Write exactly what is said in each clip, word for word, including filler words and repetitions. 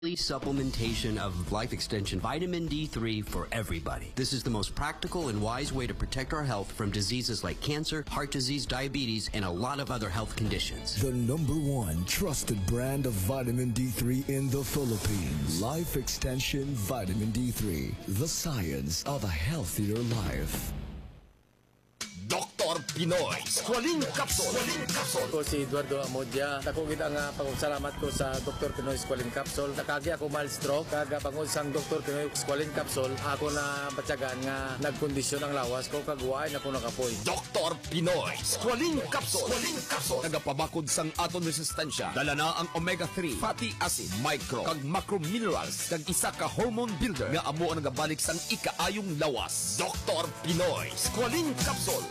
Supplementation of life extension vitamin D three for everybody. This is the most practical and wise way to protect our health from diseases like cancer, heart disease, diabetes, and a lot of other health conditions. The number one trusted brand of vitamin D three in the Philippines. Life Extension Vitamin D three. The science of a healthier life. Doktor Pinoy, Squalene Capsule. Ako si Eduardo Amodia. Ako kita nga pangusalamat ko sa Doktor Pinoy Squalene Capsule. Nakagi ako mild stroke. Kaga pangod sang Doktor Pinoy Squalene Capsule. Ako na batyagan nga nagkondisyon ang lawas ko. Kagwain ako nakapoy. Doktor Pinoy Squalene Capsule. Squalene Capsule. Nagapabakod sang aton resistensya. Dala na ang omega three, fatty acid, micro, kag macro minerals, kag isa ka hormone builder nga amo ang nagabalik sang ikaayong lawas. Doktor Pinoy Squalene Capsule.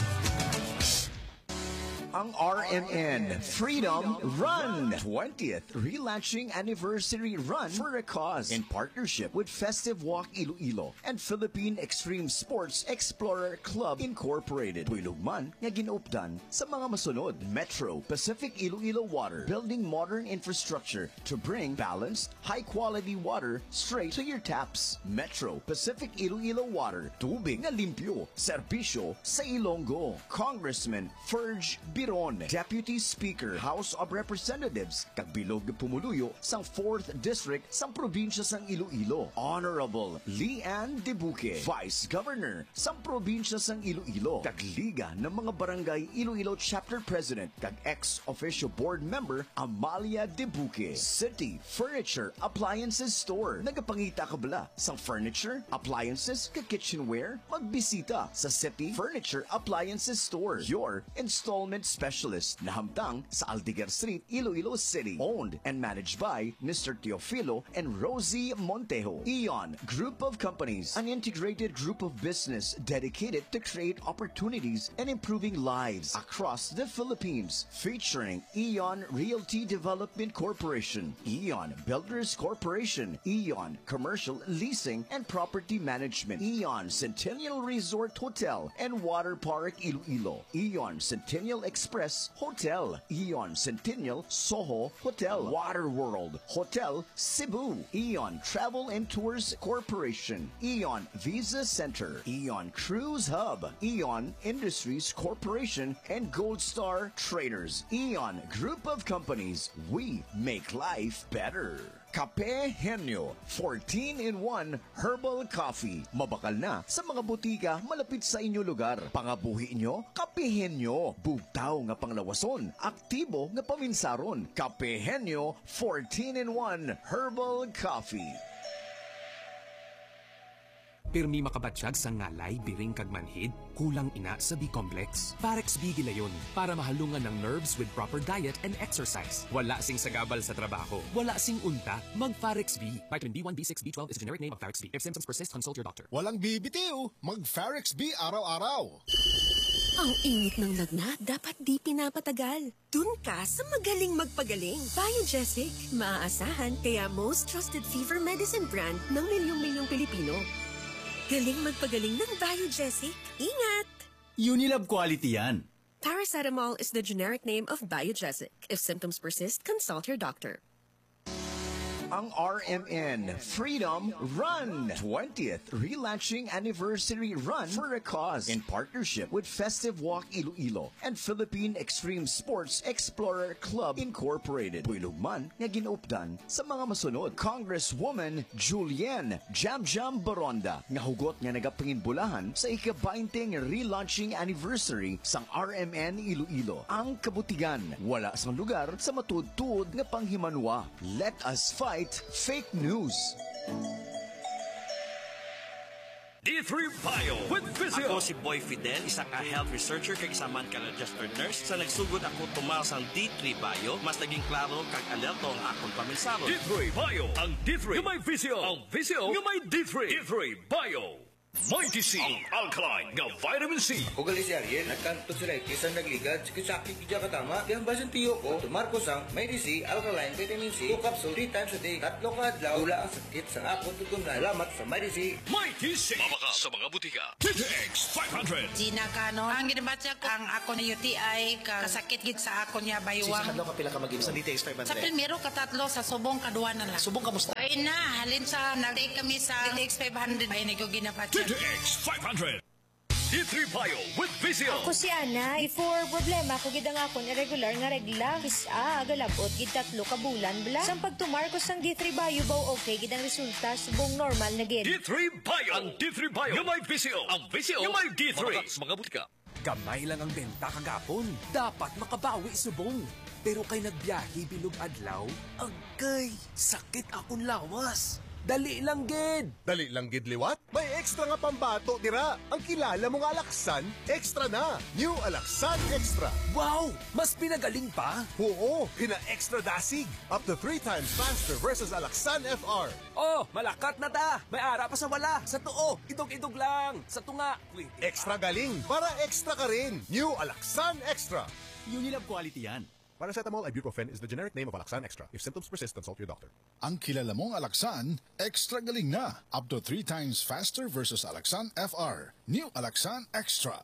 Ang R M N Freedom Run twentieth Relaunching Anniversary Run for a Cause in partnership with Festive Walk Iloilo and Philippine Extreme Sports Explorer Club Incorporated. Tulugman nga ginupdan sa mga masunod: Metro Pacific Iloilo Water, building modern infrastructure to bring balanced, high-quality water straight to your taps. Metro Pacific Iloilo Water, tubig nga limpyo, serbisyo sa Ilonggo. Congressman Ferge Biron, Deputy Speaker, House of Representatives, kagbilog pumuluyo sang fourth District sang probinsya sang Iloilo. Honorable Leanne Debuque, Vice Governor sang probinsya sang Iloilo, kagliga ng mga barangay Iloilo Chapter President, kag ex-official board member Amalia Debuque. City Furniture Appliances Store, nagapangita ka bala sang furniture, appliances, kag kitchenware, magbisita sa City Furniture Appliances Store, your installment specialist na hamtang sa Aldigar Street, Iloilo City. Owned and managed by Mister Teofilo and Rosie Montejo. Eon Group of Companies, an integrated group of business dedicated to create opportunities and improving lives across the Philippines. Featuring Eon Realty Development Corporation, Eon Builders Corporation, Eon Commercial Leasing and Property Management, Eon Centennial Resort Hotel and Water Park Iloilo, Eon Centennial Express Hotel, Eon Centennial Soho Hotel, Water World Hotel Cebu, Eon Travel and Tours Corporation, Eon Visa Center, Eon Cruise Hub, Eon Industries Corporation, and Gold Star Traders. Eon Group of Companies, we make life better. Kape Henyo, fourteen in one Herbal Coffee. Mabakal na sa mga butika malapit sa inyo lugar. Pangabuhi nyo, Kape Henyo. Bugtaw nga panglawason, aktibo nga paminsaron. Kape Henyo, fourteen in one Herbal Coffee. Pirmi makabatsyag sa ngalay, biring kag manhid, kulang ina sa B-complex. Farex B gilayon para mahalungan ng nerves with proper diet and exercise. Wala sing sagabal sa trabaho. Wala sing unta. Mag-Farex B. Vitamin B one, B six, B twelve is a generic name of Farex B. If symptoms persist, consult your doctor. Walang bibitiw. Mag-Farex B araw-araw. Ang init ng lagnat, dapat di pinapatagal. Dun ka sa magaling magpagaling. Biogesic, maaasahan kaya most trusted fever medicine brand ng milyong-milyong Pilipino. Galing magpagaling ng Biogesic. Ingat! Unilab quality yan. Paracetamol is the generic name of Biogesic. If symptoms persist, consult your doctor. Ang R M N Freedom Run twentieth Relaunching Anniversary Run for a Cause in partnership with Festive Walk Iloilo and Philippine Extreme Sports Explorer Club Incorporated. Tulugman nga ginupdan sa mga masunod: Congresswoman Julian Jam Jam Baronda, nga hugot nga nagapanginbulahan sa ika-twenty relaunching anniversary sang R M N Iloilo. Ang kabutigan, wala sa lugar sa matud-tuod nga panghimanwa. Let us fight fake news. D three Bio with Visio. Ako si Boy Fidel, isa ka health researcher kag isa man ka registered nurse. Sa nagsugod ako tumal sang D three Bio, mas naging klaro kag alerto ang akong paminsaro. D three Bio, ang D three nga may Visio, ang Visio nga may D three. D three Bio. Mighty C, ang alkaline nga vitamin C. Ugali si Ariel, nagkanto sila kisang nagligad, sakit kidya katama, kaya basin tiyo ko, tumarko sang Mighty C, alkaline, vitamin C, two capsule, three times a day, tatlo ka adlaw, wala ang sakit sa akong tutungan. Salamat sa Mighty C. Mighty C, mabaka sa mga butika. T T X five hundred. Gina Kano, ang ginabatsa ko, ang ako na U T I, kasakit gid sa ako niya baywang. Sisa ka pila ka mag-inom sa D T X five hundred? Sa primero, katatlo, sa subong, kaduwa na lang. Subong kamusta? Ay na, halin sa, nag-take kami sa D T X five hundred, ay nag ginabatsa. T T X five hundred. D three Bio with Vizio. Ako si Ana. Before problema, kung gid ang akon irregular nga regla, kisa agalabot gid tatlo ka bulan bala. Sang pagtumarkos sang D three Bio baw okay gid ang resulta subong normal na gid. D three Bio. Ang D three Bio. Yung may Vizio. Ang Vizio. Yung may D three. Mga butika. Gamay lang ang benta kagapon. Dapat makabawi subong. Pero kay nagbiyahe bilog adlaw, agay, sakit akong lawas. Dali lang gid. Dali lang gid liwat? May extra nga pambato dira. Ang kilala mong Alaksan, extra na. New Alaksan Extra. Wow! Mas pinagaling pa? Oo, pina-extra dasig. Up to three times faster versus Alaksan F R. Oh, malakat na ta. May ara pa sa wala. Sa tuo, idog-idog lang. Sa tunga. Wait, extra galing. Para extra ka rin. New Alaksan Extra. Unilab quality yan. Paracetamol ibuprofen is the generic name of Alaksan Extra. If symptoms persist, consult your doctor. Ang kilala mong Alaksan, extra galing na. Up to three times faster versus Alaksan F R. New Alaksan Extra.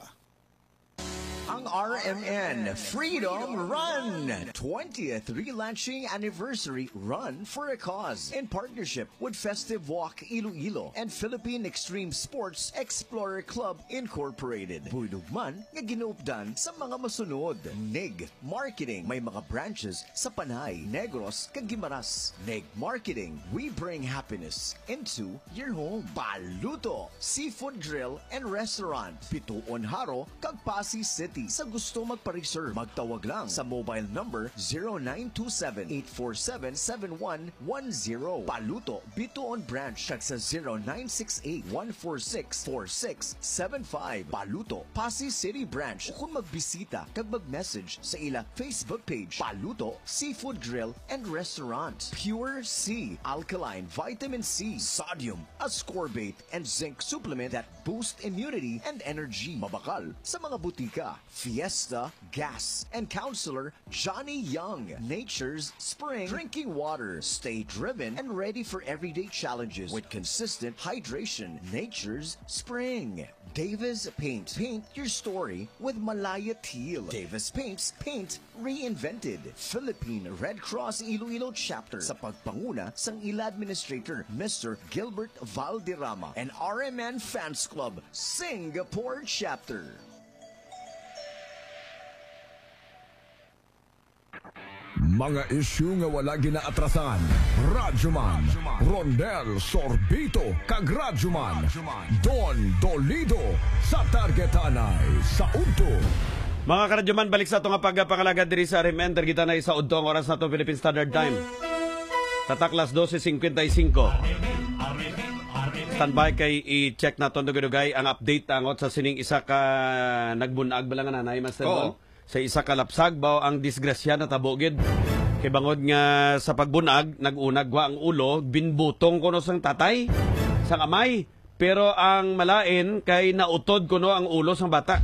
Ang R M N Freedom Run, twentieth relaunching anniversary run for a cause in partnership with Festive Walk Iloilo and Philippine Extreme Sports Explorer Club Incorporated. Buydugman nga ginuupdan sa mga masunod. N I G Marketing, may mga branches sa Panay, Negros, kag Guimaras. N I G Marketing, we bring happiness into your home. Paluto Seafood Grill and Restaurant, Pituon Haro, kag Pasig City. Sa gusto magpa-reserve, magtawag lang sa mobile number zero nine two seven, eight four seven, seven one one zero. Paluto Bituon Branch kag sa zero nine six eight, one four six, four six seven five. Paluto Pasig City Branch. O kung magbisita kag mag-message sa ila Facebook page, Paluto Seafood Grill and Restaurant. Pure C, alkaline vitamin C, sodium, ascorbate, and zinc supplement that boost immunity and energy. Mabakal sa mga butika. Fiesta Gas and Counselor Johnny Young. Nature's Spring Drinking Water. Stay driven and ready for everyday challenges with consistent hydration. Nature's Spring. Davis Paint. Paint your story with Malaya Teal. Davis Paints. Paint reinvented. Philippine Red Cross Iloilo Chapter sa pagpanguna sang ila Administrator Mister Gilbert Valderrama and R M N Fans Club Singapore Chapter. Mga isyu nga wala ginaatrasan. Radyoman Rondel Sorbito kag Radyoman Don Dolido sa Targetanay sa Udto. Mga karadyoman, balik sa ito nga pagpangalagad diri sa R M N Targetanay sa Udto. Ang oras na ito Philippine Standard Time tataklas twelve fifty-five. Standby kay i-check na ito dugay ang update angot sa sining isa ka nagbunag ba lang nga nanay Master Don? Sa isa ka lapsag bao ang disgrasya na tabogid. Kay bangod nga sa pagbunag, nagunagwa ang ulo, binbutong kuno sang tatay, sang amay. Pero ang malain kay nautod kuno ang ulo sang bata.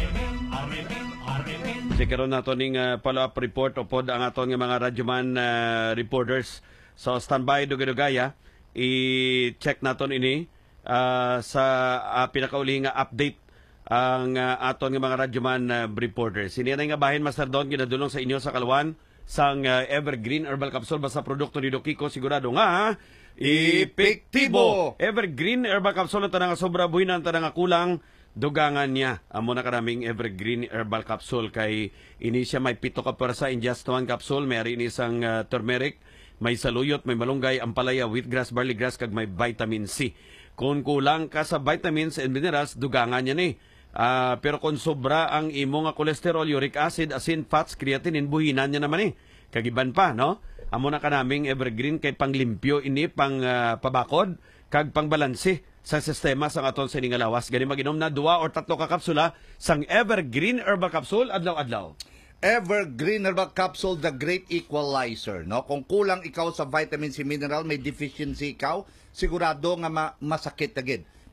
Sikaron nato ning uh, follow-up report o pod ang aton nga mga radyoman uh, reporters. So standby dugay-dugaya, i-check naton ini uh, sa uh, pinakauli nga update ang uh, aton nga mga radyoman uh, reporters. Siniyanay nga bahin, Master Don, ginadulong sa inyo sa kalwan sang uh, Evergreen Herbal Capsule basta produkto ni Doc Kiko, sigurado nga epektibo. Evergreen Herbal Capsule ito na nga sobra buhay na ito na nga kulang dugangan niya. Amo na karaming Evergreen Herbal Capsule kay ini siya may pito ka pwersa in just one capsule. May rin isang uh, turmeric, may saluyot, may malunggay, ampalaya, wheatgrass, barley grass, kag may vitamin C. Kung kulang ka sa vitamins and minerals, dugangan niya ni. Uh, pero kung sobra ang imo nga kolesterol, uric acid, asin, fats, creatinine, buhinan niya naman eh. Kagiban pa, no? Amo na ka naming Evergreen kay panglimpyo ini, pang uh, pabakod, kag pangbalanse sa sistema sa aton sa ningalawas. Gani maginom na dua or tatlo ka kapsula sang Evergreen Herbal Capsule adlaw-adlaw. Evergreen Herbal Capsule, the great equalizer, no? Kung kulang ikaw sa vitamin C mineral, may deficiency ikaw, sigurado nga ma- masakit agad.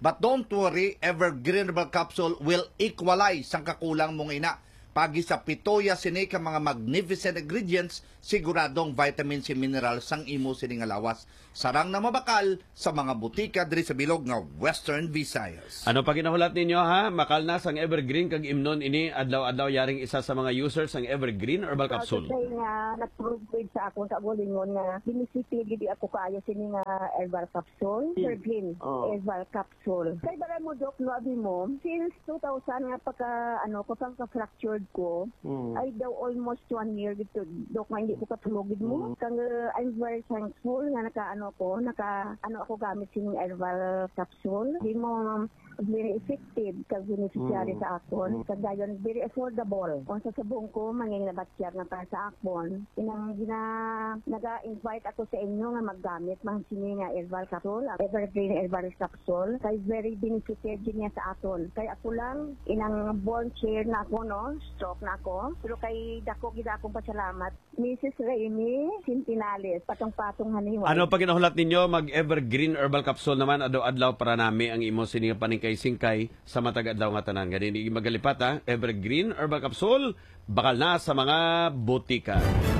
But don't worry, Evergreen Herbal Capsule will equalize ang kakulang mong ina. Pagi sa pitoya sini ka mga magnificent ingredients, siguradong vitamin C minerals sang imo sining lawas. Sarang na mabakal sa mga butika diri sa bilog nga Western Visayas. Ano pa ginahulat ninyo ha? Makal na sang Evergreen kag imnon ini adlaw-adlaw yaring isa sa mga users sang Evergreen Herbal Capsule. Kasi nga nag-prove sa akong kabulingon nga binisiti gidi ako kaayo sini nga Herbal Capsule, Evergreen Oh. Herbal Capsule. Kay bara mo dok no abi mo since two thousand nga pagka ano ko pang ka-fractured ko Mm. ay daw almost one year dito dok nga hindi ko katulogid mo. Kang uh, I'm very thankful nga naka ano ko naka ano ako gamit sini Herbal Capsule. Di mo very effective kag beneficiary Mm. sa akon kag dayon very affordable. Kung sa sabong ko manging nabatyar na para sa akon inang gina naga-invite ako sa inyo nga maggamit mang sini nga Herbal Capsule, Evergreen Herbal Capsule kay very beneficiary niya sa aton. Kay ako lang inang born chair na ako no, stroke na ako. Pero kay dako gid akong pasalamat Missus Raimi Sintinales patong-patong haniwa. Ano pa ginahulat ninyo? Mag-Evergreen Herbal Capsule naman, adlaw-adlaw para nami ang imo sini nga paningkay-singkay sa matag adlaw nga tanan. Ganyan, hindi magalipat ha. Evergreen Herbal Capsule, bakal na sa mga butika.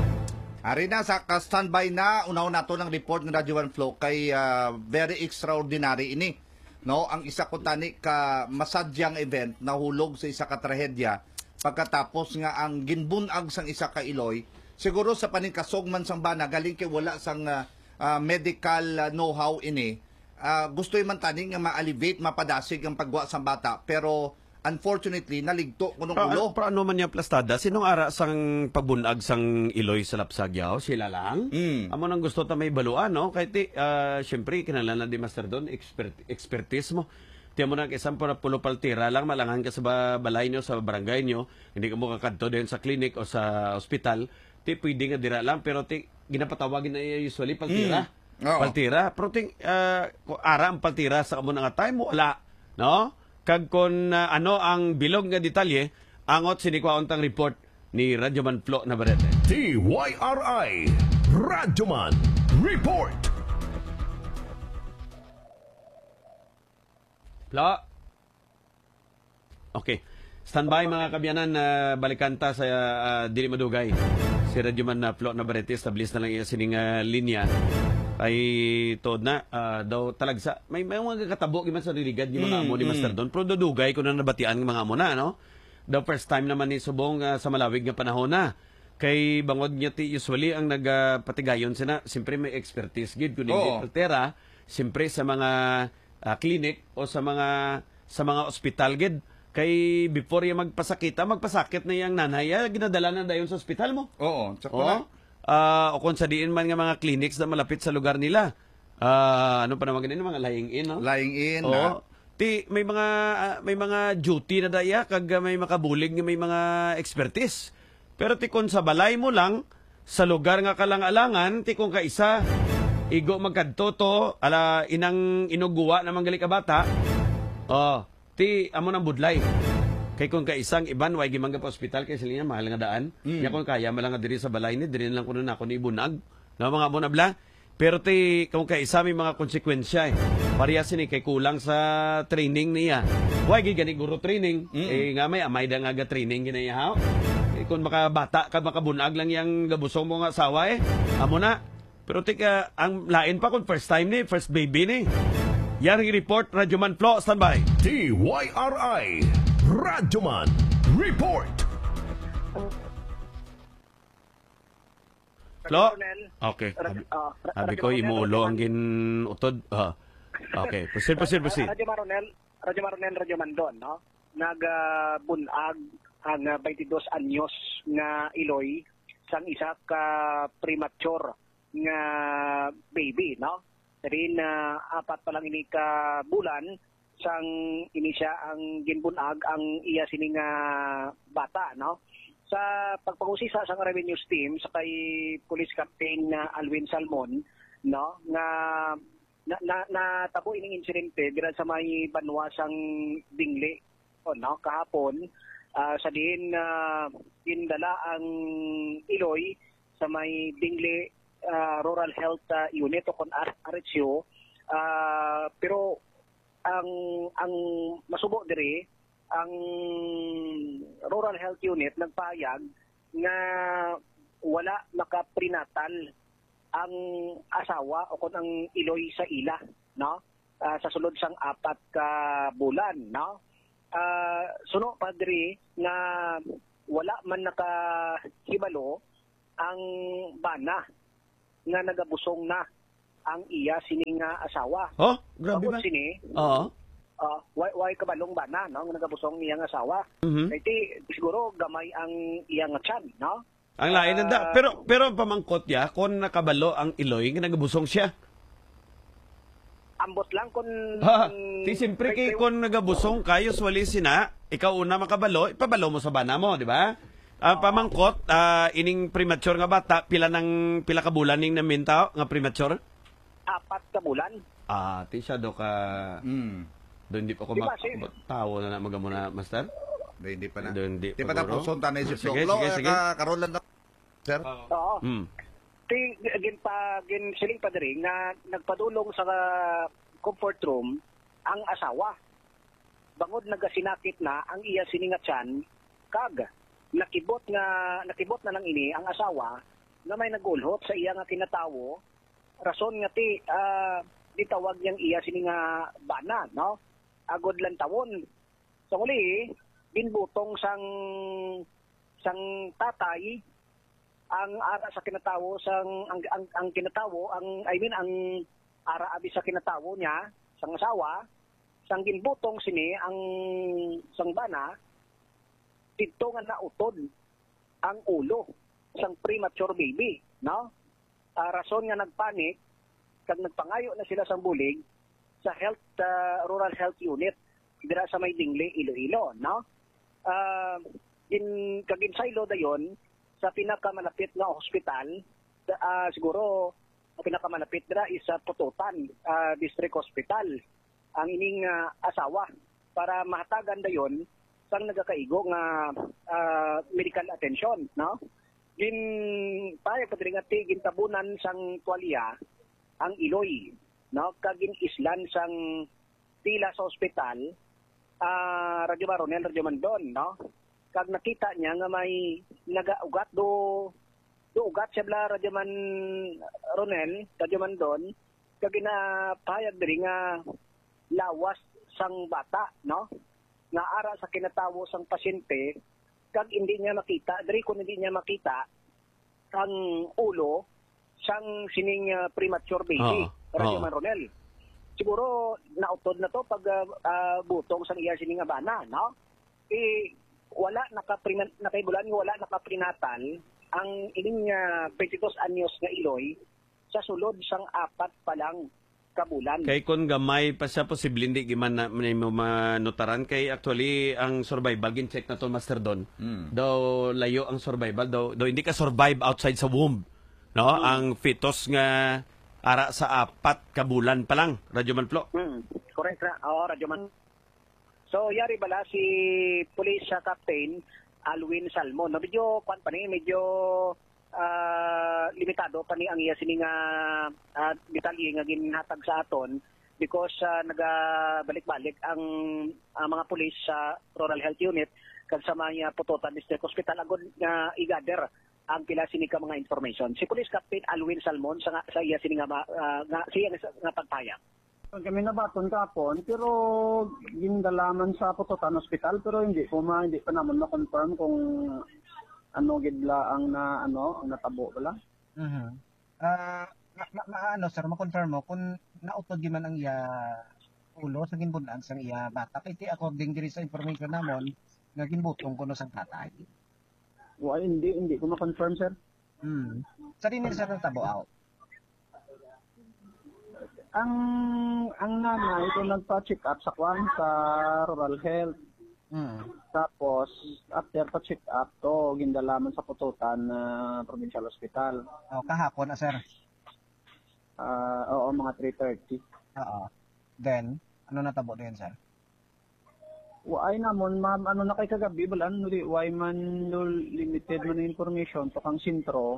Ari na, sa ka-standby na, unaw nato ng report ng Radio One Flow kay uh, very extraordinary ini. No, ang isa ko tani ka masadyang event nahulog sa isa ka trahedya pagkatapos nga ang ginbunag sang isa ka iloy. Siguro sa paningkasogman sang bana galing kay wala sang uh, uh, medical uh, know-how ini. Uh, gusto man tani nga ma-alleviate, mapadasig ang pagwa sang bata, pero unfortunately naligto kunong Pra, ulo. pra ano man niya plastada? Sinong ara sang pagbunag sang iloy sa lapsagyaw? Sila lang? Mm. Amo nang gusto ta may baluan, no? Kahit ti, uh, syempre, kinalanan di master doon, expert, expertise mo. Tiyan mo na isang pulo paltira lang, malangan ka sa balay nyo, sa barangay nyo, hindi ka mo kakadto din sa clinic o sa ospital, ti pwede nga dira lang, pero ti ginapatawagin na usually paltira. Mm. Paltira. Pero ti, uh, ara ang paltira sa kamo nga time mo, wala. No? Kag kon uh, ano ang bilog nga detalye, angot sinikwaon tang report ni Radyoman Flo Navarrete. T Y R I Radyoman Report. Flo. Okay. Standby mga kabyanan, uh, balikanta sa uh, Dili Madugay. Si Radyoman uh, Flo Navarrete, establis na lang iya sining uh, linya. Ay tod na uh, daw talagsa may may mga katabo giman sa riligad ni mga Mm, amo ni Master mm. Don, pero dudugay ko na nabatian ng mga amo na, no? The first time naman ni subong uh, sa malawig nga panahon na kay bangod niya ti usually ang nagpatigayon sina siyempre may expertise gid kun hindi Oo. altera siyempre sa mga uh, clinic o sa mga sa mga ospital gid kay before yung magpasakita magpasakit na yung nanay ah, ginadala na dayon sa ospital mo. Oo, sakto Oo. na. Ah, o kung sa diin man nga mga clinics na malapit sa lugar nila. Ah, ano pa naman ganun, mga lying in, no? Lying in. Oo. na. Ti may mga ah, may mga duty na daya kag ah, may makabulig nga may mga expertise. Pero ti kung sa balay mo lang sa lugar nga kalang-alangan, ti kung kaisa igo magkadto to ala inang inuguwa na manggali ka bata. Oh, ti amo nang budlay. Kay kung kaisang iban way gimangga pa ospital kay sila mahal nga daan. Mm. Ya kung kaya malanga diri sa balay ni diri na lang kuno na ako ni bunag. Na mga amo na bla. Pero ti kung kaisa may mga konsekwensya eh. Parehas ni kay kulang sa training niya. Way gi gani guro training. Mm. Eh nga may amay da nga ga training ginayahaw. Eh, kung makabata ka makabunag lang yang gabusong mo nga asawa eh. Amo na. Pero ti ka ang lain pa kung first time ni, first baby ni. Yaring report Radyoman Flo, standby. T Y R I Radyoman Report. Flo? Okay. Sabi ko, imuulo ang ginutod. Ah. Okay. Proceed, proceed, proceed. Radyo Maronel, Radyo Maronel, Radyo Mandon, no? Nagbunag ang uh, twenty-dos anyos nga iloy sang isa ka premature nga baby, no? Rin uh, apat pa lang ini ka bulan sang ini siya ang ginbunag ang iya sining uh, bata, no? Sa pagpangusisa sa revenues team sa kay Police Captain uh, Alwin Salmon, no, nga na, na, na tabo ining insidente dira sa may banwasang Dingle, o no, kahapon uh, sa din uh, indala ang iloy sa may Dingle uh, Rural Health uh, Unit o kon R H U, uh, pero ang ang masubo diri ang Rural Health Unit nagpayag nga wala naka-prenatal ang asawa o kun ang iloy sa ila, no? Uh, sa sulod sang apat ka bulan, no? Uh, suno pa diri nga wala man nakahibalo ang bana nga nagabusong na ang iya sining nga asawa. Oh, grabe ba? Sini, Oo. uh, why, why kabalong bana, no? Nga nagabusong niya nga asawa. Mhm. Iti, siguro gamay ang iya nga tiyan, no? Ang lain uh, da. Pero pero pamangkot ya kung nakabalo ang iloy nga nagabusong siya. Ambot lang kung... Ha, ti siyempre kay kung nagabusong kayo wali sina, ikaw una makabalo, ipabalo mo sa bana mo, di ba? Uh, pamangkot, uh, ining premature nga bata, pila ng pila ka bulan ning naminta nga premature? Apat ka bulan. Ah, ti siya do ka... Mm. Doon di pa ko Diba, mak- si- tawo na na magamuna, master? Do, hindi pa na. Doon di Di pa pa tapos guro. sunta na si Sige, Floklo. sige, sige. Karolan na. Sir? Oo. Hmm. Ti, gin pa, gin siling pa diri nga nagpadulong sa uh, comfort room ang asawa. Bangod nagasinakit na ang iya siningatyan kag nakibot nga nakibot na lang ini ang asawa na may nagulhot sa iya nga kinatawo rason nga ti uh, ditawag niyang iya sininga bana, no? Agod lang tawon. So uli binbutong sang sang tatay ang ara sa kinatawo sang ang ang, ang kinatawo ang I mean ang ara abi sa kinatawo niya sang asawa sang ginbutong sini ang sang bana dito nga nautod ang ulo sang premature baby, no? Uh, rason nga nagpanik kag nagpangayo na sila sang bulig sa health uh, rural health unit dira sa may Dingle, Iloilo, no? Uh, in kaginsaylo dayon sa pinakamalapit nga hospital, uh, siguro ang pinakamalapit dira is sa Pututan uh, District Hospital ang ining uh, asawa para mahatagan dayon sang nagakaigo nga uh, medical attention, no? Gin payag pa diri nga ti gintabunan sang tuwalya ang iloy, no? Kagin islan sang pila sa ospital, uh, Radyo Maronel, Radyo Mandon, no? Kag nakita niya nga may nagaugat do do ugat siya bla Radyo Man Ronel, Radyo Mandon, kag ginapayag diri nga lawas sang bata, no? Nga ara sa kinatawo sang pasyente kag hindi niya makita, diri kun hindi niya makita ang ulo sang sining uh, premature baby, oh, Radyo oh. Man Ronel. Siguro nautod na to pag uh, uh, butong sang iya sining nga bana, no? Eh wala naka-prenatal, nakaibulan nga wala naka-prenatal ang ining uh, twenty-two anyos nga iloy sa sulod sang apat pa lang kabulan. Kay kun gamay pa siya posible hindi giman na may mo manutaran kay actually ang survival gin check na to Master Don. Mm. Daw layo ang survival daw, daw hindi ka survive outside sa womb. No? Mm. Ang fetus nga ara sa apat ka bulan pa lang. Radyo Man Flo. Mm. Correct na. Oo, Radyo Man. So yari bala si Police uh, Captain Alwin Salmon. No, medyo kwan pa ni medyo uh, limitado pa ni ang iya sini nga uh, detalye nga ginhatag sa aton because uh, nagabalik-balik ang uh, mga pulis sa Rural Health Unit kag sa mga Pututan District Hospital agod nga i-gather ang pila sini ka mga information. Si Police Captain Alwin Salmon sa, sa iya sini nga, uh, nga siya nga, nga pagpayag. Kami nabaton kapon pero gindalaman sa Pututan Hospital pero hindi po ma hindi pa naman na-confirm kung ano gidla ang na ano ang natabo bala. Mhm. Ah, uh, ma, ma, ano sir, ma-confirm mo kung nautod gi man ang iya ulo sa ginbunan sang iya bata kay ti according diri sa information namon nga ginbutong kuno sang tatay. Wa hindi hindi ko ma-confirm sir. Hmm. Sa dinir sa natabo out. Ang ang nanay ito nagpa-check up sa kwan sa Rural Health. Mm. Tapos after pa-check up to gindalaman sa Pututan uh, Provincial Hospital. Oh, kahapon na sir. Ah, uh, oo mga three thirty. Oo. Then ano natabo din sir? Why namon ma'am ano na kay kagabi balan nuli why man limited man information to kang sintro.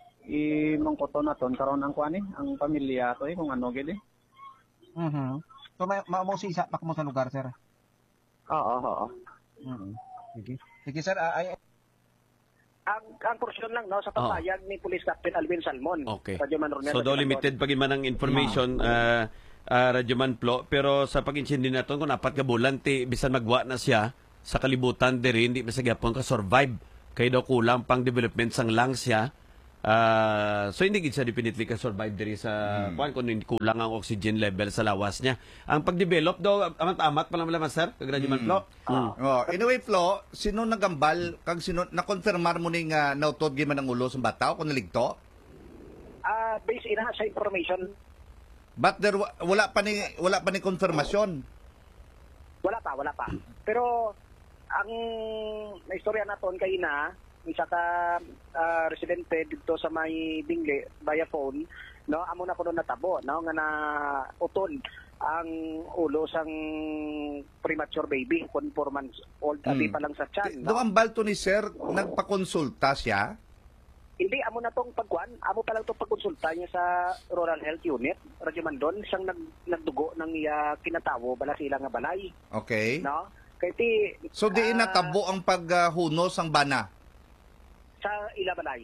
I mangkoto naton karon ang kuan eh ang pamilya to eh kung ano gid eh. Mhm. So, may maamo si isa pa mo sa lugar, sir. Oo, oo. Mm-hmm. Sige. Sige, sir. Uh, ay, ang ang porsyon lang no sa papayag ni Police Captain Alvin Salmon. Okay. Radyo Man Ronel, So, do limited pa man ang information uh, uh, Radyo Man Flo, pero sa pag-insindi naton kung apat ka bulan ti bisan magwa na siya sa kalibutan diri hindi masagyapon ka survive kay daw kulang pang development sang lungs siya. Uh, so hindi gid siya definitely ka survive diri sa hmm. kuan kung hindi kulang ang oxygen level sa lawas niya. Ang pag-develop daw amat-amat pa lang malaman sir, kag Radyo Man Flo. Hmm. Oh, anyway Flo, sino nagambal kag sino na-confirmar mo ning uh, nautod gyud man ang ulo sa bataw kung naligto? Ah, uh, based ina sa information. But there wala pa ni wala pa ni konfirmasyon. Wala pa, wala pa. Pero ang naistorya naton kay ina isa ka uh, residente dito sa may Bingle via phone, no, amo na kuno natabo no nga na utol ang ulo sang premature baby kun four months old hmm. abi pa lang sa tiyan, no. Doon ang balto ni sir nagpakonsulta siya. Hindi amo na tong pagkuan, amo pa lang tong pagkonsulta niya sa Rural Health Unit, Radyo Mandon, siyang nag nagdugo ng iya kinatawo bala sila nga balay. Okay. No? Kay ti so di uh, natabo ang paghunos uh, ang bana sa ila balay.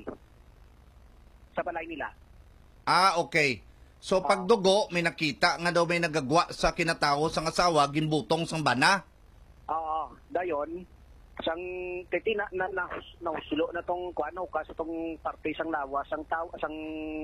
Sa balay nila. Ah, okay. So uh, pagdugo may nakita nga daw may nagagwa sa kinatawo sang asawa ginbutong sang bana. Oo, uh, dayon sang titi na na, na nausulo na tong kuano ka sa tong parte sang lawas sang taw sang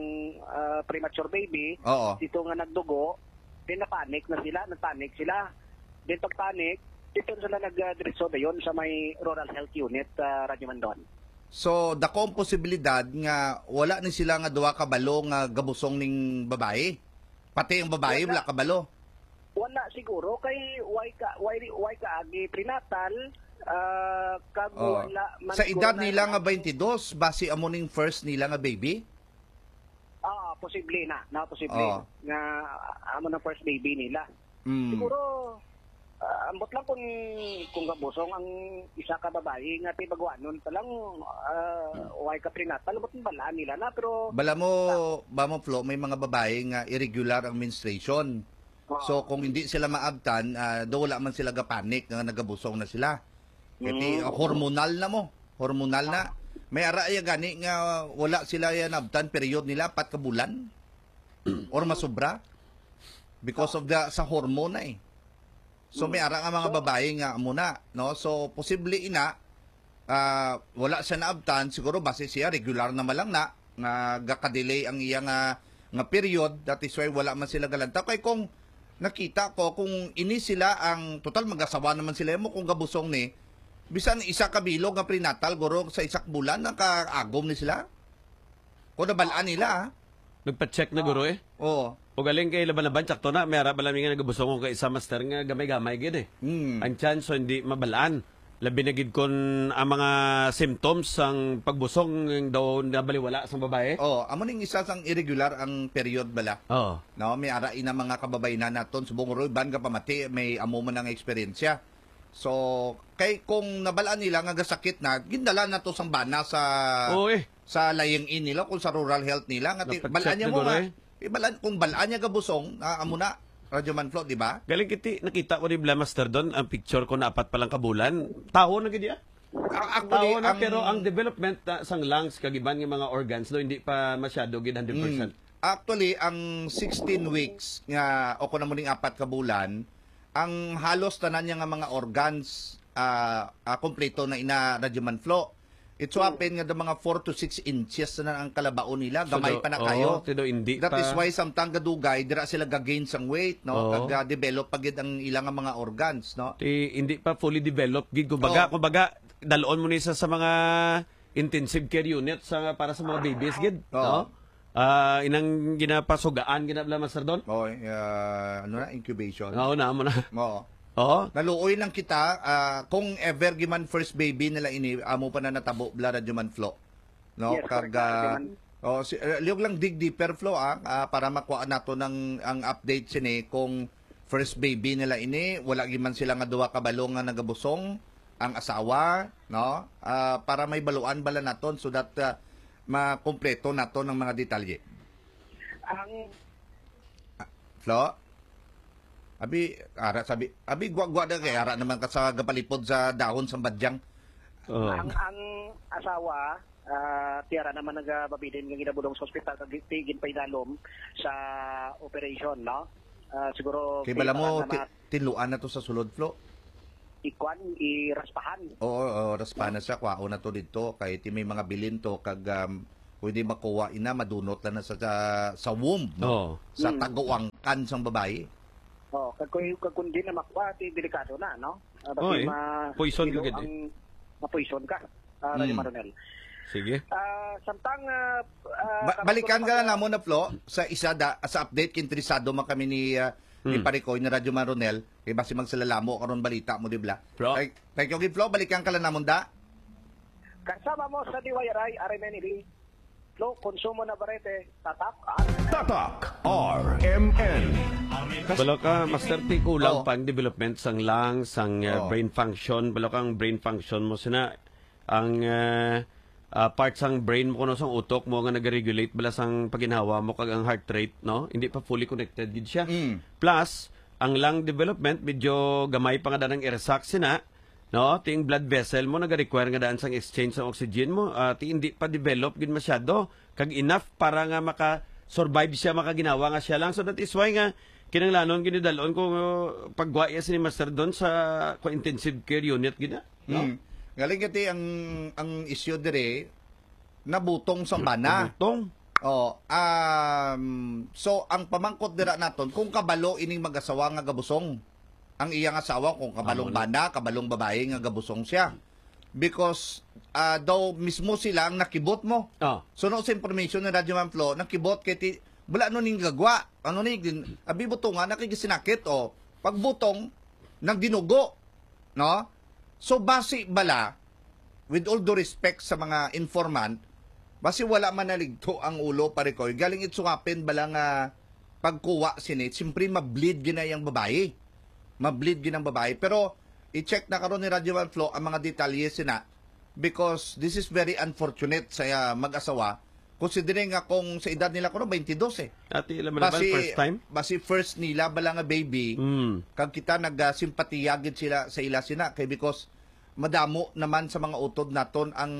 uh, premature baby. Oo. Dito nga nagdugo, din na panic na sila, nagpanic sila. Din pag panic, dito sila nagdiretso dayon sa may Rural Health Unit uh, Radyo Mandon. So, dako ang posibilidad nga wala ni sila nga duwa ka balo nga gabusong ning babae. Pati ang babae wala, wala ka balo. Wala siguro kay why ka why why ka agi prenatal uh, kag oh. wala man sa edad nila nga twenty-two base amo ning first nila nga baby. Ah, posible na, na posible oh. nga amo na first baby nila. Mm. Siguro Uh, ambot lang kung kung gabusong ang isa ka babae nga ti bagwanon pa lang uh, way ka prenatal ambot balaan nila na pero bala mo uh, ba mo Flo may mga babae nga irregular ang menstruation. Uh, so kung hindi sila maabtan uh, do wala man sila gapanik nga nagabusong na sila. Kasi mm. uh, hormonal na mo, hormonal uh, na. May ara ya gani nga wala sila yan abtan period nila pat ka bulan or masobra because of the sa hormone na eh. So may ara nga mga babae nga muna, no? So posible ina uh, wala siya naabtan, siguro base siya regular na malang na nga gaka-delay ang iya nga nga period, that is why wala man sila galanta. Kay kung nakita ko kung ini sila ang total mag-asawa naman sila mo kung gabusong ni bisan isa ka bilog nga prenatal guro sa isak bulan nakaagom ni sila. Kung nabalaan nila ha? Nagpa-check na guro eh. Oo. O galing kay laban-laban, tsakto na, may harap alam nga nagabusong ko kay isa master nga gamay-gamay gid eh. Hmm. Ang chance so hindi mabalaan. Labi na gid kon ang mga symptoms ang pagbusong daw nabaliwala sa babae. Oh, amo ning isa sang irregular ang period bala. Oh. No, may ara ina mga kababay na naton subong roy ban ka pamati may amo man ang eksperyensya. So, kay kung nabalaan nila nga gasakit na, gindala na to sang bana sa oh, eh. sa laying-in nila kung sa rural health nila nga balaan niya mo nga. Ibalan kung balaan niya gabusong, uh, amo na Radyo Man Flo, di ba? Galing kiti nakita ko ni Bla Master doon ang picture ko na apat pa lang kabulan. Tao na gid ya. Actually, Tao na ang, pero ang development uh, sang lungs kagiban ng mga organs do hindi pa masyado gid one hundred percent. Mm, actually, ang sixteen weeks nga o kuno mo ning apat ka bulan, ang halos tanan niya nga mga organs uh, uh, kompleto na ina Radyo Man Flo. It's so happen nga mga four to six inches na ang kalabaon nila, gamay so, pa na kayo. Oh, tido hindi That pa. is why samtang gadugay dira sila gagain sang weight, no? Oh. Kag develop pagid ang ilang mga organs, no? Ti hindi pa fully developed gid kumbaga, oh. kumbaga dalon mo ni sa, sa mga intensive care unit sa para sa mga babies gid, oh. no? Ah, uh, inang ginapasugaan ginabla master doon? Oh, uh, ano na incubation. Oo na mo na. Oo. Oo. Naluoy lang kita uh, kung ever giman first baby nila ini amo pa na natabo bla Radyo Man Flo. No, yes, kag uh, oh si uh, liog lang dig deeper Flo ah, uh, para makuha nato ng ang update sini kung first baby nila ini wala giman sila nga duwa ka balo nga nagabusong ang asawa, no? Uh, para may baluan bala naton so that uh, makumpleto nato ng mga detalye. Ang Flo? Abi, ara sabi, abi gwa-gwa na kay ara naman ka sa gapalipod sa dahon sa badyang. Oh. Ang ang asawa uh, tiyara naman nagababilin ng ginabulong sa ospital kag tigin pa idalom sa operation, no? Uh, siguro Kay bala mo ti, tinluan na to sa sulod Flo. Ikwan iraspahan. Oo, oo, raspahan na siya kwao na to dito kay ti may mga bilin to kag um, pwede makuha ina madunot na, na sa sa womb, no? Oh. Sa Hmm. taguangkan sang babae. Oh, kag kag kundi na makuha ti delikado na, no? Uh, Oh, eh. ma Poison ilo ka gid, ang ma-poison ka. Uh, Hmm. Radio Maronel. Sige. Ah, samtang uh, uh, Ba- balikan ka na namon na Flo sa isa da, sa update kinteresado man kami ni uh, ni Hmm. Paricoy ni Radyo Maronel kay basi magsalalamo karon balita mo dibla. Flo. Ay, thank you gid Flo, balikan ka lang namon da. kasama mo sa D Y R I R M N E D. Flo, konsumo na barete, tatak at Tatak R M N. Balo ka, Master T, kulang Oo. pang development sang lungs, sang uh, Oo. brain function. Balo kang brain function mo sina ang uh, uh, part sang brain mo kuno sang utok mo nga nag-regulate bala sang paginhawa mo kag ang heart rate, no? Hindi pa fully connected gid siya. Mm. Plus, ang lung development medyo gamay pa nga danang irsak sina, no? Ting blood vessel mo naga-require nga daan sang exchange sang oxygen mo, uh, ti hindi pa develop gid masyado kag enough para nga maka survive siya, makaginawa nga siya lang. So that is why nga kinanglanon ginidalon ko uh, pagwaya si ni Master Don sa ko intensive care unit gina, no? Mm. Galing kati ang ang issue dire nabutong sa bana. Butong. Oh, um so ang pamangkot dira naton kung kabalo ining mag-asawa nga gabusong. Ang iyang asawa kung kabalong Ah, bana, kabalong babae nga gabusong siya. Because uh, daw mismo sila ang nakibot mo. Oh. So no sa information ng Radyo Man Flo, nakibot kay ti wala no ning gagwa. Ano ni din abi butonga nakigisinakit o pagbutong nagdinugo, no? So base bala with all due respect sa mga informant, base wala man naligto ang ulo Paricoy. Galing itsungapin bala nga pagkuwa sinit, simpre mableed ginayang babae. Mableed ginang babae. Pero i-check na karon ni Radyo One Flow ang mga detalye sina because this is very unfortunate sa uh, mag-asawa. Considering nga kung sa edad nila kuno twenty-two eh. Ati ilan man first time? Basi first nila bala nga baby. Mm. Kag kita nagasimpatiyagid sila sa ila sina kay because madamo naman sa mga utod naton ang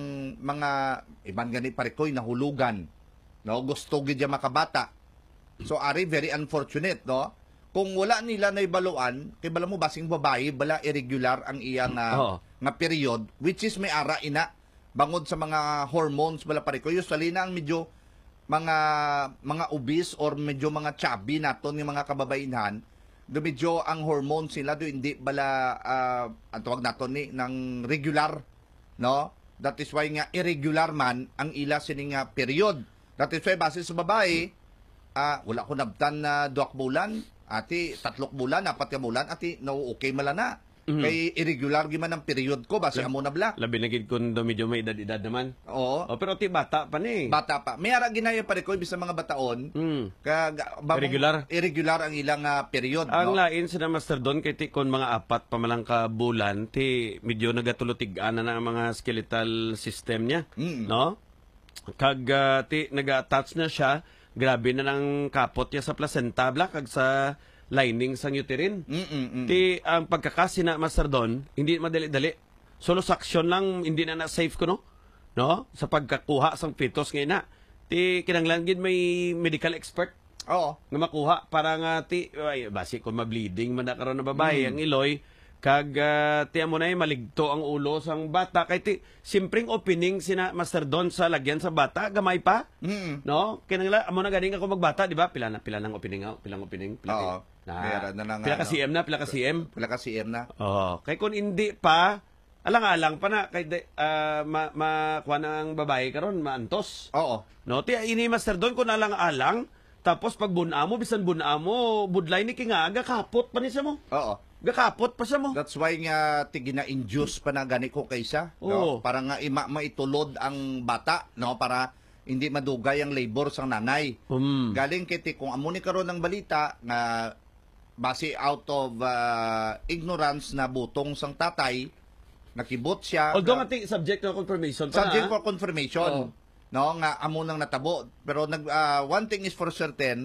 mga iban gani Paricoy nahulugan. No, gusto gid ya makabata. So ari very unfortunate, no? Kung wala nila na ibaluan, kay bala mo basing babae, bala irregular ang iyang uh, nga period, which is may ara ina bangod sa mga hormones bala Paricoy. Usually na ang medyo mga mga obese or medyo mga chubby naton ng mga kababainhan, do medyo ang hormones sila do hindi bala uh, ang tawag naton ni ng regular, no? That is why nga irregular man ang ila sini nga period. That is why base sa babae, uh, wala ko nabtan na duwak bulan, ati tatlok bulan, apat ka bulan, ati no okay mala na. Mm-hmm. Kay irregular giman ang period ko base amo na bla. Labi na gid kun do medyo may edad-edad naman. Oo. Oh, pero ti bata pa ni. Bata pa. May ara ginaya Paricoy bisa mga bataon. Mm. Kag Irregular. Irregular ang ilang uh, period, Ang no? lain sa Master Don kay ti kon mga apat pa malang ka bulan ti medyo nagatulutig-ana na ang mga skeletal system niya, Mm. no? Kag uh, ti naga-attach na siya, grabe na nang kapot niya sa placenta bla kag sa lining sang uterine. Mm-mm-mm. Ti ang pagkakasi na Master Don, hindi madali-dali. Solo suction lang, hindi na na-safe ko, no? No? Sa pagkakuha sang fetus ngayon na. Ti kinanglan gid may medical expert. Oo. Nga makuha para nga ti ay basi kung ma-bleeding man na karon na babae Mm. ang iloy kag uh, ti amo na maligto ang ulo sang bata kay ti simpleng opening sina Master Don sa lagyan sa bata gamay pa. Mm. No? Kinanglan amo na ganing ako magbata, di ba? Pila na pila nang opening, oh, pilang opening, pila. Oo. Na, Meron na lang, pila ka ano. C M na, pila ka C M. Pila ka C M na. Oo. Kay kung hindi pa, alang-alang pa na kay uh, ma, ma kuha na ang babae karon maantos. Oo. No, ti ini Master Don kun alang-alang tapos pag buna mo bisan buna mo budlay ni kinga aga kapot pa ni sa mo. Oo. Gakapot pa siya mo. That's why nga tigina-induce pa na gani ko kaysa, Oo. no? Para nga ima maitulod ang bata, no? Para hindi madugay ang labor sang nanay. Um. Galing kiti kung amo ni karon ng balita nga base out of uh, ignorance na butong sang tatay, nakibot siya. Although na, nga ti subject na confirmation pa subject na, for confirmation. Oo. No, nga amo nang natabo. Pero nag uh, one thing is for certain,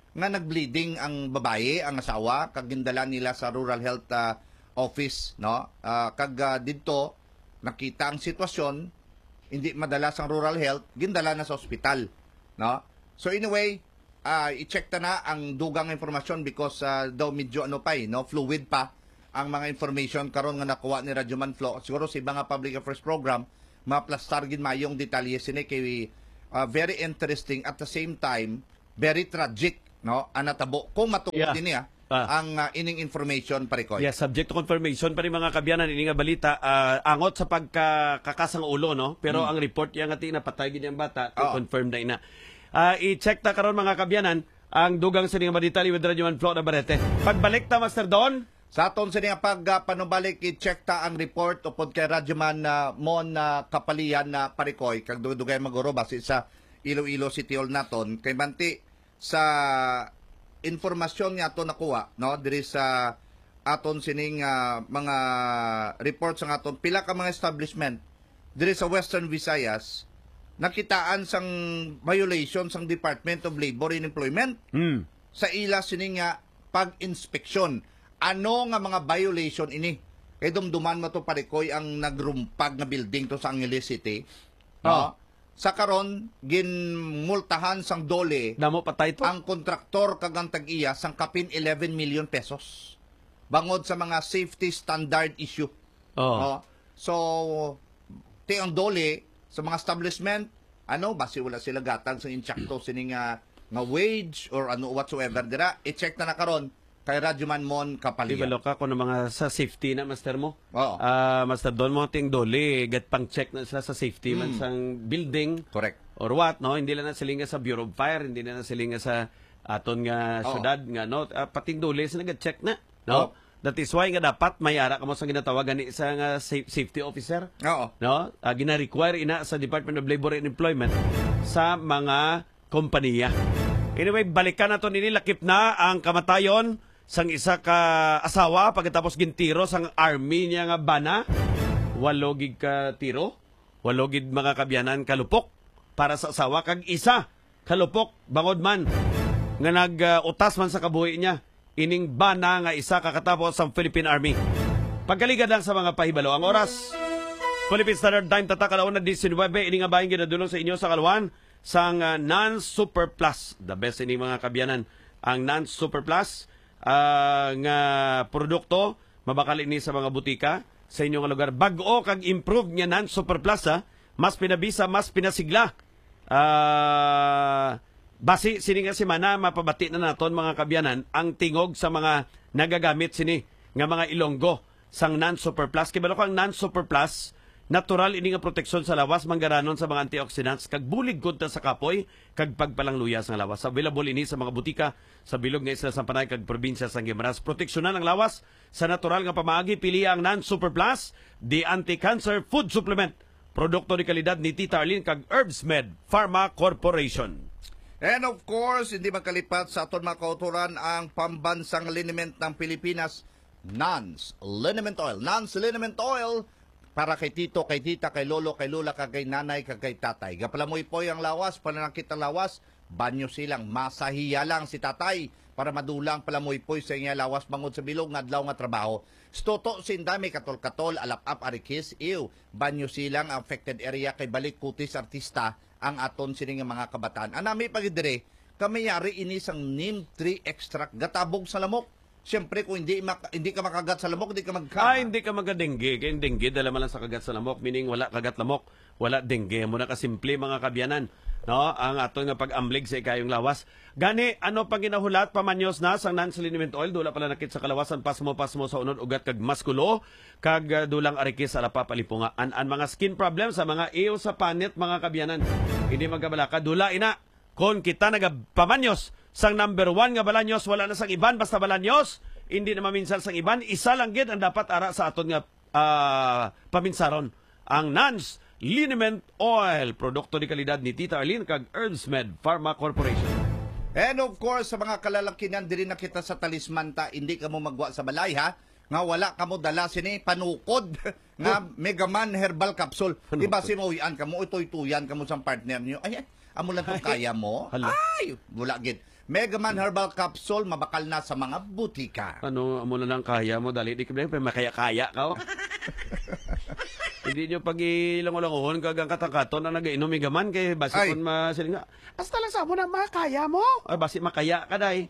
nga nagbleeding ang babae, ang asawa, kag gindala nila sa rural health uh, office, no? Uh, kag uh, dito nakita ang sitwasyon, hindi madala sa rural health, gindala na sa ospital, no? So anyway, uh, i-check ta na ang dugang informasyon because uh, daw medyo ano pa eh, no? Fluid pa ang mga information karon nga nakuha ni Radyo Manflo. Siguro sa iba nga public affairs program, maplastar gid mayong detalye sini kay uh, very interesting at the same time very tragic, no? Anatabo kung matuod Yeah. din niya Ah. ang uh, ining information parikoy. Yes, subject to confirmation pa rin mga kabyanan ini nga balita uh, angot sa pagkakasang ulo, no? Pero Hmm. ang report yang ati napatay gid ang bata, Oo. confirm na ina. Uh, i-check ta karon mga kabyanan ang dugang sa nga balita with Radyo Manflo na Barete. Pagbalik ta Master Don sa aton sa niya pag uh, panubalik i-check ta ang report upod kay Radyoman uh, Mon uh, Kapalian na uh, parikoy kag dugay maguro base sa Iloilo City Hall naton kay manti sa informasyon nga aton nakuha, no, diri sa aton sining uh, mga reports sa aton pila ka mga establishment diri sa Western Visayas nakitaan sang violation sang Department of Labor and Employment Hmm. sa ila sining nga pag-inspeksyon. Ano nga mga violation ini? Kay dumduman mo to parikoy ang nagrumpag nga building to sa Angeles City. No? Oh. Sa karon ginmultahan sang dole Damo patay to. ang kontraktor kag ang tag-iya sang kapin eleven million pesos. Bangod sa mga safety standard issue. Oh. No? So ti ang dole sa mga establishment ano basi wala sila gatang sa insyakto sining nga nga wage or ano whatsoever dira i-check na na karon kay Radyoman Mon Kapalian. Di ba ka kung mga sa safety na master mo? Oo. Ah, Master Don mo ting doli get pang check na sila sa safety man Mm. sang building. Correct. Or what, no? Hindi lang na silinga sa Bureau of Fire, hindi lang na silinga sa aton nga Oo. syudad nga no, uh, pating doli sila nag-check na, no? Oo. That is why nga dapat may ara kamo sa ginatawagan ni sa nga sa- safety officer. Oo. No? Uh, gina-require ina sa Department of Labor and Employment sa mga kompanya. Anyway, balikan na to nini lakip na ang kamatayon sang isa ka asawa pagkatapos gintiro sang army niya nga bana. Walo gid ka tiro, walo gid mga kabyanan kalupok para sa asawa kag isa kalupok bangod man nga nag-utas man sa kabuhi niya ining bana nga isa kakatapos sa Philippine Army. Pagkaligad lang sa mga pahibalo ang oras. Philippine Standard Time tatak alauna na nineteen ini nga bahin ginadulong sa inyo sa kalwan sang uh, non-super plus. The best ini mga kabyanan ang non-super plus uh, nga produkto mabakal ini sa mga butika sa inyong lugar. Bag-o kag improve nga non-super plus ha. Mas pinabisa, mas pinasigla. Uh, basi sini nga semana mapabati na naton mga kabyanan ang tingog sa mga nagagamit sini nga mga Ilonggo sang non-super plus. Kibalo ko ang non-super plus natural ini nga proteksyon sa lawas manggaranon sa mga antioxidants kag bulig kontra sa kapoy kag pagpalangluyas ng lawas. Available ini sa mga butika sa bilog nga isla sa Panay kag probinsya sa Guimaras. Proteksyonan ang lawas sa natural nga pamaagi pili ang non-super plus, the anti-cancer food supplement. Produkto ni kalidad ni Tita Arlene kag Herbsmed Pharma Corporation. And of course, hindi magkalipat sa aton mga kauturan ang pambansang liniment ng Pilipinas, Nans Liniment Oil. Nans Liniment Oil para kay tito, kay tita, kay lolo, kay lola, kay nanay, kay tatay. Gapalamoy po ang lawas, pananakit ang lawas, banyo silang, masahiya lang si tatay para madulang palamoy po sa inyo lawas bangod sa bilog nga adlaw nga trabaho. Stoto sindami katol-katol, alap-ap, arikis, iw, banyo silang affected area kay balik kutis artista ang aton sining mga kabataan. Anami pagidire, kami yari ini sang neem tree extract gatabog sa lamok. Siyempre, kung hindi, mak- hindi ka makagat sa lamok, hindi ka magka. Ah, hindi ka magka-dengue. Kaya yung dengue, dala man lang sa kagat sa lamok. Meaning, wala kagat lamok, wala dengue. Muna ka simple, mga kabyanan. No? Ang ato nga pag-amlig sa ikayong lawas. Gani, ano pang ginahulat, pamanyos na sang non-liniment oil, dula pala nakit sa kalawasan, pasmo-pasmo sa unod, ugat kag maskulo, kag uh, dulang arikis sa lapa palipunga. An, an mga skin problem sa mga iyo sa panit, mga kabyanan. Hindi magkabalaka. Dula, ina, kung kita nagapamanyos, sang number one nga balanyos, wala na sang iban, basta balanyos, hindi na maminsan sang iban, isa lang gid ang dapat ara sa aton nga uh, paminsaron. Ang Nans Liniment Oil, produkto ni kalidad ni Tita Arlene kag Herbsmed Pharma Corporation. And of course, sa mga kalalakinan, diri na kita sa talisman ta, hindi ka mo magwa sa balay ha, nga wala ka mo dala sini panukod nga Megaman Herbal Capsule. Di ba sinuyan ka mo, itoy-tuyan ka mo sa partner niyo. Ay, ay amo lang kung kaya mo. Ay, wala gid. Megaman Herbal Capsule, mabakal na sa mga butika. Ano mo na lang kaya mo, dali di ka ba makaya-kaya ka. Oh. Hindi nyo pag ilangulanguhon kagang katangkaton na nag-inom Megaman kay basi kung masiling nga. Hasta lang sa mo na makaya mo. Ay, basi makaya ka day.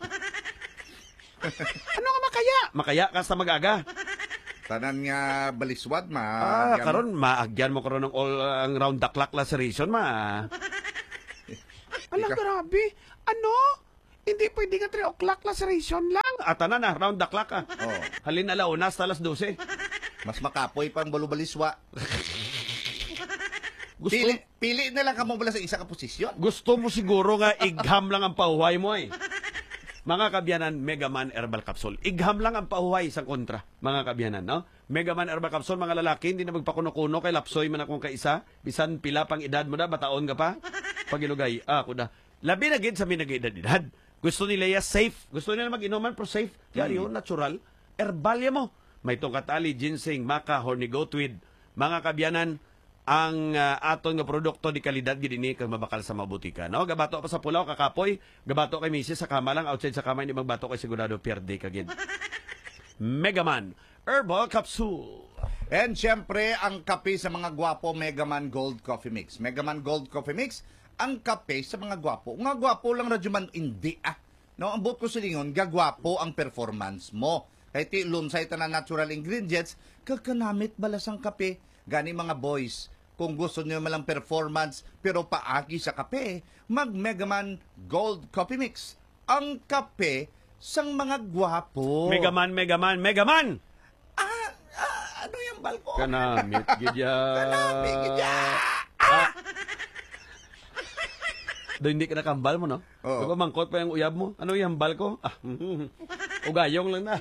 Ano nga makaya? Makaya ka sa mag-aga. Tanan nga baliswad, ma. Ah, karon maagyan mo karon ng all ang round the clock laceration, ma. Alang grabe. Ano? Hindi pwede nga three o'clock laceration lang. At na na, round the clock ah. Oh. Halin alauna hasta alas dose. Mas makapoy pang balubaliswa. Gusto, pili, pili na lang ka mo bala sa isa ka posisyon. Gusto mo siguro nga igham lang ang pauhay mo eh. Mga kabyanan, Megaman Herbal Capsule. Igham lang ang pauhay sa kontra, mga kabyanan, no? Megaman Herbal Capsule, mga lalaki, hindi na magpakuno-kuno kay lapsoy man akong kaisa. Bisan pila pang edad mo na, bataon ka pa. Pagilugay, ah, kuda. Labi na gid sa minag-edad-edad. Gusto nila ya safe. Gusto nila mag-inuman pero safe. Kaya yun, natural. Herbalya mo. May tungkatali, ginseng, maca, horny goatweed. Mga kabyanan, ang uh, aton nga produkto di kalidad gid ini kag mabakal sa mabutika, no? Gabato pa sa pulaw kakapoy, gabato kay misis sa kama lang, outside sa kama hindi magbato kay sigurado pierde ka gid. Megaman Herbal Capsule. And syempre, ang kape sa mga gwapo, Megaman Gold Coffee Mix. Megaman Gold Coffee Mix, ang kape sa mga gwapo. Nga gwapo lang radyo man, hindi ah. No, ang buot ko silingon, gagwapo ang performance mo. Kaya ti lunsay ta na natural ingredients, kakanamit balas ang kape. Gani mga boys, kung gusto niyo malang performance pero paagi sa kape, mag Megaman Gold Coffee Mix. Ang kape sang mga gwapo. Megaman, Megaman, Megaman! Ah, ah ano yung balko? Kanamit, gidya. Kanamit, gidya. Ah. Do hindi ka nakambal mo, no? Oo. Diba mangkot pa yung uyab mo? Ano yung hambal ko? Ah, ugayong lang na.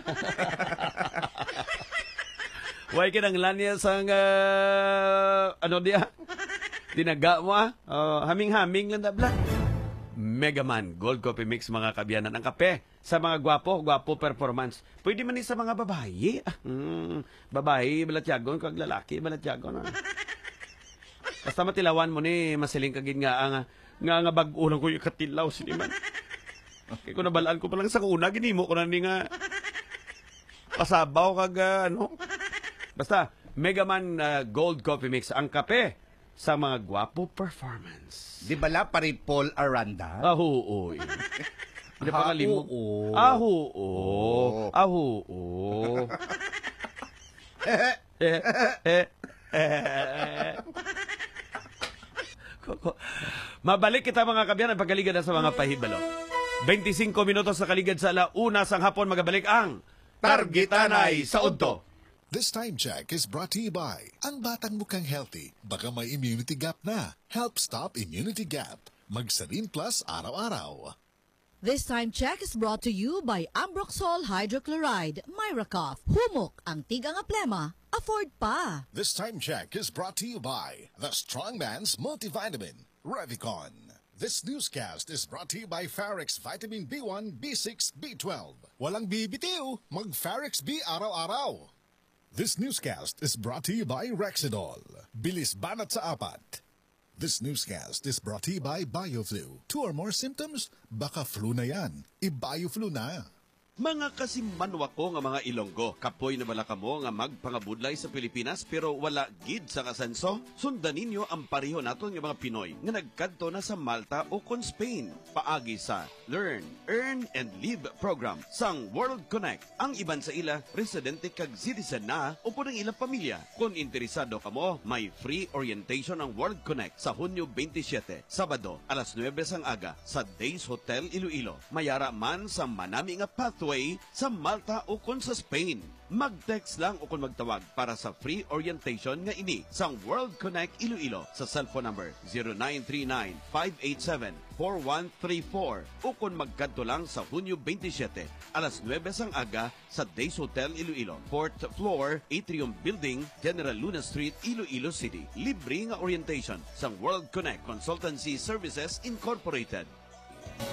Way kinanglan niya sang uh, ano diya? Tinaga mo ah. Uh, haming-haming lang dabla. Megaman Gold Coffee Mix, mga kabyanan. Ang kape sa mga gwapo, gwapo performance. Pwede man ni sa mga babae. Ah, hmm, babae, balatyagon, kag lalaki, balatyagon. Ah. Basta matilawan mo ni masiling kagin nga ang nga nga bag-ulang ko yung katilaw siniman. Okay, kung nabalaan ko pa lang sa una, ginimo ko na ni nga pasabaw kag uh, ano. Basta, Megaman uh, Gold Coffee Mix, ang kape sa mga gwapo performance. Di bala pari Paul Aranda? Ahu, oy. Hindi pa kalimog. Ahu, oh. Ahu, oh. eh, eh, eh, eh. Mabalik kita mga kabyan ang pagkaligad sa mga pahibalo. twenty-five minutos sa kaligad sa alauna sang hapon, magabalik ang Targetanay sa Udto. This time check is brought to you by ang batang mukhang healthy, baka may immunity gap na. Help stop immunity gap. Magsarin Plus araw-araw. This time check is brought to you by Ambroxol Hydrochloride, Myracoff. Humok ang tigang aplema, afford pa. This time check is brought to you by the Strongman's Multivitamin, Revicon. This newscast is brought to you by Farex Vitamin B one, B six, B twelve. Walang bibitiw, mag Farex B araw-araw. This newscast is brought to you by Rexidol. Bilis banat sa apat. This newscast is brought to you by BioFlu. Two or more symptoms? Baka flu na yan. I-BioFlu na. Mga kasimanwa ko nga mga Ilonggo, kapoy na bala kamo nga magpangabudlay sa Pilipinas pero wala gid sa kasenso? Sundan ninyo ang pareho naton nga mga Pinoy nga nagkadto na sa Malta o kon Spain. Paagi sa Learn, Earn, and Live program sang World Connect. Ang iban sa ila, residente kag citizen na o po ng ilang pamilya. Kung interesado kamo, may free orientation ang World Connect sa Hunyo twenty-seven, Sabado, alas nuwebe sang aga sa Days Hotel Iloilo. Mayara man sa manami nga pathway sa Malta o kon sa Spain. Mag-text lang o kung magtawag para sa free orientation nga ini sa World Connect Iloilo sa cellphone number zero nine three nine, five eight seven, four one three four o kung magkadto lang sa Hunyo twenty-seven, alas nuwebe sang aga sa Days Hotel Iloilo, fourth floor, Atrium Building, General Luna Street, Iloilo City. Libre nga orientation sa World Connect Consultancy Services Incorporated.